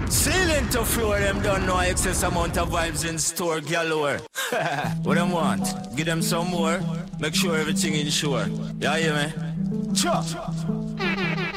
Ceiling to floor, them don't know excess amount of vibes in store galore. What them want? Give them some more. Make sure everything is sure. Yeah, hear me? Chop.